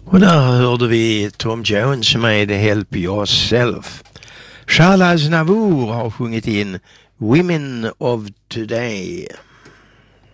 Och där hörde vi Tom Jones med Help Yourself. Charles Aznavour har sjungit in Women of Today.